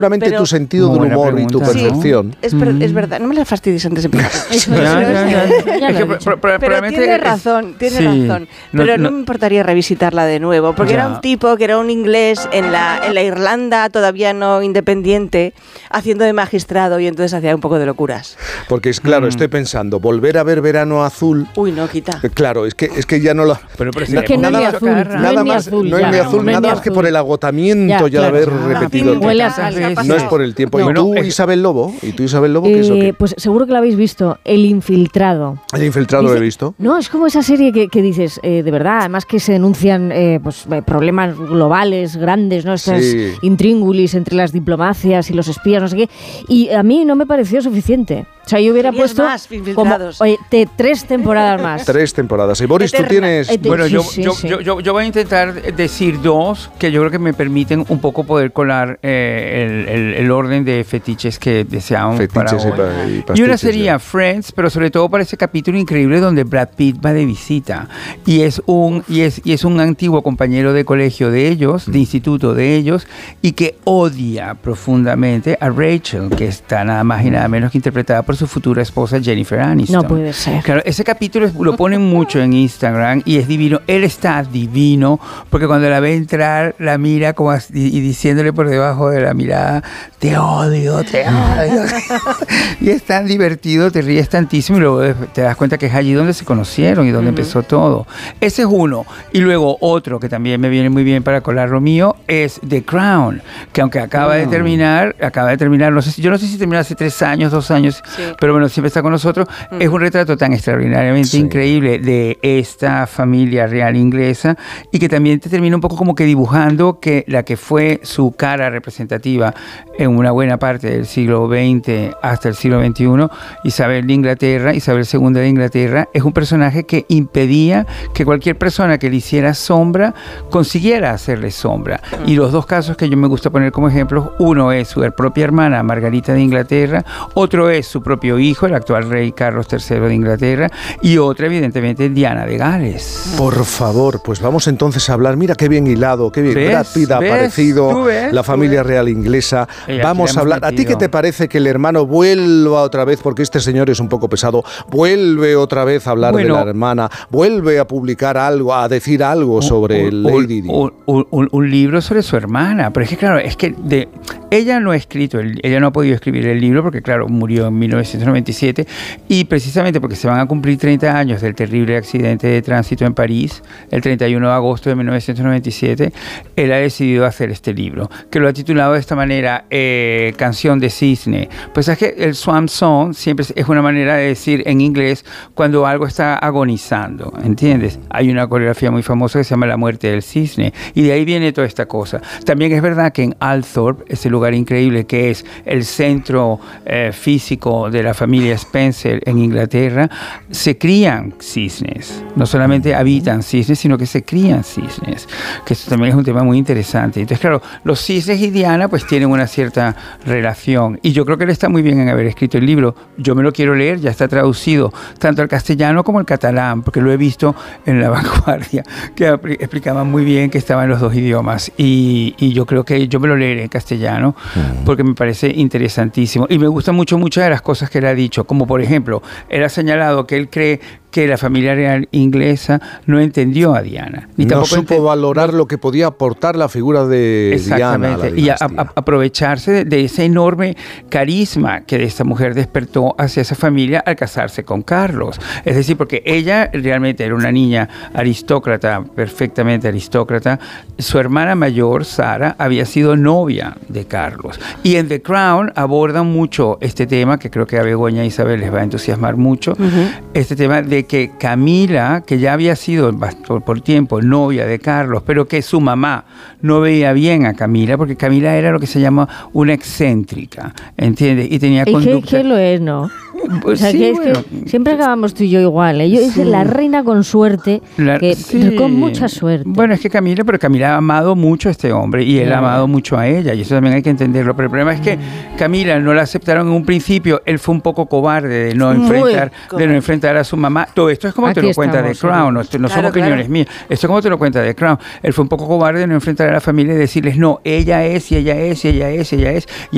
Seguramente tu sentido del Buena humor y tu pregunta, percepción. Es verdad, no me la fastidies antes de empezar. Pero tiene razón, pero no me importaría revisitarla de nuevo, porque era un tipo que era un inglés en la Irlanda todavía no independiente, haciendo de magistrado, y entonces hacía un poco de locuras. Porque es claro, estoy pensando, volver a ver Verano Azul. Uy, no, quita. Claro, es que ya no lo. Pero es que no es ni azul, nada más, no es ni azul, nada más que por el agotamiento ya de haber repetido. Huele a sal. No es por el tiempo. No, ¿Y tú, Isabel Lobo? ¿Qué es lo que? Pues seguro que lo habéis visto, El Infiltrado. El Infiltrado lo he visto. No, es como esa serie que dices, de verdad, además que se denuncian problemas globales, grandes, ¿no? Estas intríngulis entre las diplomacias y los espías, no sé qué. Y a mí no me pareció suficiente. O sea, yo hubiera puesto más Infiltrados. como 3 temporadas más. 3 temporadas. Y Boris, tú tienes... Bueno, yo voy a intentar decir 2 que yo creo que me permiten un poco poder colar el orden de fetiches que deseamos para hoy. Y una sería Friends, pero sobre todo para ese capítulo increíble donde Brad Pitt va de visita y es un antiguo compañero de colegio de ellos, de instituto de ellos, y que odia profundamente a Rachel, que está nada más y nada menos que interpretada por su futura esposa Jennifer Aniston. No puede ser. Claro, ese capítulo lo ponen mucho en Instagram y es divino. Él está divino porque cuando la ve entrar, la mira como y diciéndole por debajo de la mirada, te odio, te odio. Y es tan divertido, te ríes tantísimo y luego te das cuenta que es allí donde se conocieron y donde empezó todo. Ese es uno. Y luego otro que también me viene muy bien para colar lo mío es The Crown, que aunque acaba de terminar, yo no sé si terminó hace 3 años, 2 años, pero bueno, siempre está con nosotros. Es un retrato tan extraordinariamente increíble de esta familia real inglesa y que también te termina un poco como que dibujando que la que fue su cara representativa en una buena parte del siglo XX hasta el siglo XXI, Isabel II de Inglaterra, es un personaje que impedía que cualquier persona que le hiciera sombra consiguiera hacerle sombra. Y los 2 casos que yo me gusta poner como ejemplos, uno es su propia hermana Margarita de Inglaterra, otro es su propio hijo, el actual rey Carlos III de Inglaterra, y otra evidentemente Diana de Gales. Por favor, pues vamos entonces a hablar, mira qué bien hilado, qué bien, Brad Pitt ha aparecido, la familia real inglesa. Vamos a hablar, ¿a ti qué te parece que el hermano vuelva otra vez, porque este señor es un poco pesado, vuelve otra vez a hablar de la hermana, vuelve a publicar algo, a decir algo sobre Lady Di? Un libro sobre su hermana, pero es que claro, ella no ha podido escribir el libro porque claro, murió en 1997 y precisamente porque se van a cumplir 30 años del terrible accidente de tránsito en París, el 31 de agosto de 1997, él ha decidido hacer este libro, que lo ha titulado de esta manera, Canción de Cisne. Pues es que el swan song siempre es una manera de decir en inglés cuando algo está agonizando, ¿entiendes? Hay una coreografía muy famosa que se llama La muerte del cisne y de ahí viene toda esta cosa. También es verdad que en Althorp, ese lugar increíble que es el centro físico de la familia Spencer en Inglaterra, se crían cisnes. No solamente habitan cisnes, sino que se crían cisnes, que eso también es un tema muy interesante. Entonces, claro, los cisnes y Diana pues tienen una cierta relación y yo creo que él está muy bien en haber escrito el libro. Yo me lo quiero leer, ya está traducido tanto al castellano como al catalán, porque lo he visto en La Vanguardia, que explicaban muy bien que estaba en los 2 idiomas y yo creo que yo me lo leeré en castellano porque me parece interesantísimo y me gustan muchas de las cosas que él ha dicho, como por ejemplo, él ha señalado que él cree que la familia real inglesa no entendió a Diana. Ni no supo valorar lo que podía aportar la figura de Diana. Y aprovecharse de ese enorme carisma que esta mujer despertó hacia esa familia al casarse con Carlos. Es decir, porque ella realmente era una niña aristócrata, perfectamente aristócrata. Su hermana mayor, Sara, había sido novia de Carlos. Y en The Crown abordan mucho este tema, que creo que a Begoña e Isabel les va a entusiasmar mucho, este tema de que Camila, que ya había sido por tiempo novia de Carlos, pero que su mamá no veía bien a Camila, porque Camila era lo que se llama una excéntrica, ¿entiendes? Y tenía conducta... ¿Qué lo es, no? Pues o sea, sí, que es que siempre acabamos tú y yo igual, ¿eh? Yo es la reina con suerte, con mucha suerte. Bueno, es que Camila ha amado mucho a este hombre y él ha amado mucho a ella, y eso también hay que entenderlo. Pero el problema es que Camila no la aceptaron en un principio, él fue un poco cobarde de no enfrentar a su mamá. Todo esto es como te lo cuenta The Crown, no son opiniones mías. Esto es como te lo cuenta The Crown. Él fue un poco cobarde de no enfrentar a la familia y decirles, no, ella es, y ella es, y ella es, y ella es. Y